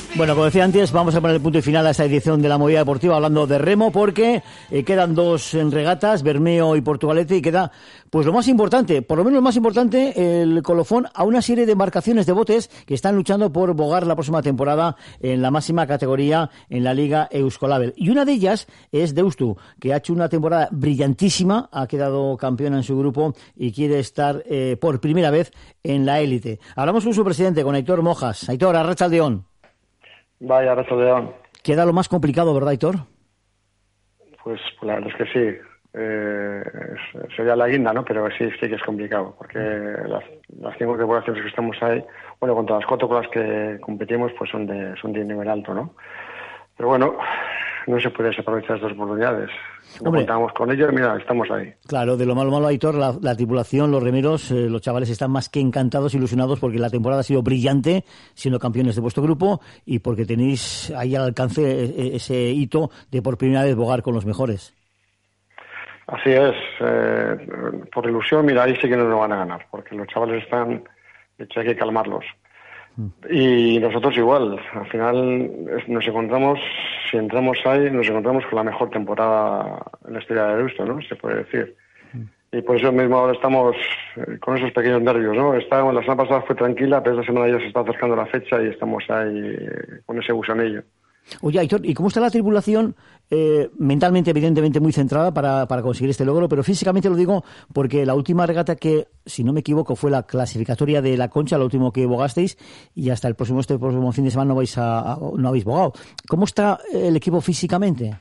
Bueno, como decía antes, vamos a poner el punto y final a esta edición de la Movida Deportiva hablando de remo, porque quedan dos regatas, Bermeo y Portugalete, y queda pues lo más importante, por lo menos lo más importante, el colofón a una serie de embarcaciones de botes que están luchando por bogar la próxima temporada en la máxima categoría en la Liga Euskolabel. Y una de ellas es Deustu, que ha hecho una temporada brillantísima, ha quedado campeona en su grupo y quiere estar por primera vez en la élite. Hablamos con su presidente, con Aitor Mojas. Aitor, arratsaldeon. Vaya, arratsaldeon. Queda lo más complicado, ¿verdad, Aitor? Pues la verdad es que sí. Sería la guinda, ¿no? Pero sí que es complicado, porque las 5 temporadas que estamos ahí, bueno, contra las 4 con las que competimos, pues son de nivel alto, ¿no? Pero bueno, no se puede desaprovechar estas oportunidades. No contamos con ellos, mira, estamos ahí. Claro, de lo malo, Aitor, la tripulación, los remeros, los chavales están más que encantados, ilusionados, porque la temporada ha sido brillante, siendo campeones de vuestro grupo, y porque tenéis ahí al alcance ese hito de por primera vez bogar con los mejores. Así es, por ilusión, mira, ahí sí que no nos van a ganar, porque los chavales están, de hecho hay que calmarlos. Y nosotros igual, al final nos encontramos, si entramos ahí, nos encontramos con la mejor temporada en la historia de Deustu, ¿no? Se puede decir. Y por eso mismo ahora estamos con esos pequeños nervios, ¿no? La semana pasada fue tranquila, pero esta semana ya se está acercando la fecha y estamos ahí con ese gusanillo. Oye, Aitor, ¿y cómo está la tripulación? Mentalmente, evidentemente, muy centrada para conseguir este logro, pero físicamente lo digo porque la última regata que, si no me equivoco, fue la clasificatoria de la Concha, lo último que bogasteis, y hasta este próximo fin de semana no habéis bogado. ¿Cómo está el equipo físicamente?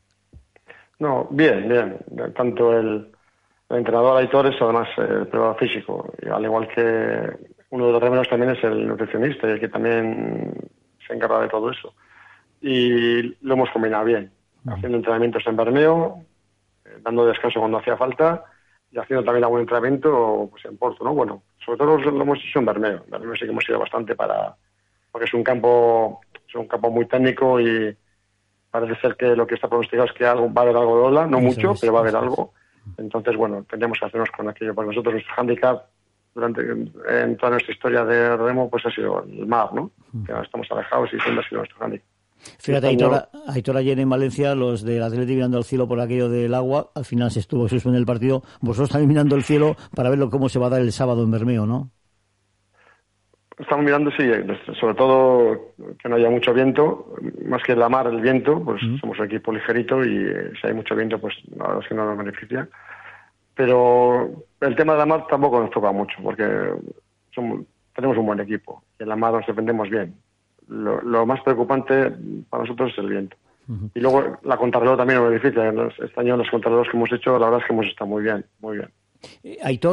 No, bien. Tanto el entrenador Aitor es además el preparador físico, y al igual que uno de los remeros también es el nutricionista, y el que también se encarga de todo eso. Y lo hemos combinado bien, haciendo entrenamientos en Bermeo, dando descanso cuando hacía falta, y haciendo también algún entrenamiento pues en Porto, ¿no? Bueno, sobre todo lo hemos hecho en Bermeo. En Bermeo sí que hemos ido bastante porque es un campo muy técnico, y parece ser que lo que está pronosticado es que va a haber algo de ola, no mucho, pero va a haber algo. Entonces, bueno, tendremos que hacernos con aquello, porque nosotros nuestro hándicap en toda nuestra historia de remo pues ha sido el mar, ¿no? Que ahora estamos alejados y siempre ha sido nuestro hándicap. Fíjate, Aitor, ayer en Valencia, los del Atleti mirando al cielo por aquello del agua, al final se estuvo suspendiendo el partido. Vosotros también mirando el cielo para ver cómo se va a dar el sábado en Bermeo, ¿no? Estamos mirando, sí, sobre todo que no haya mucho viento, más que la mar, el viento, pues somos un equipo ligerito y si hay mucho viento, pues la verdad es que no nos beneficia. Pero el tema de la mar tampoco nos toca mucho, porque tenemos un buen equipo y en la mar nos defendemos bien. Lo más preocupante para nosotros es el viento. Y luego la contrarreloj también nos beneficia. Este año los contrarreloj que hemos hecho, la verdad es que hemos estado muy bien. Aitor,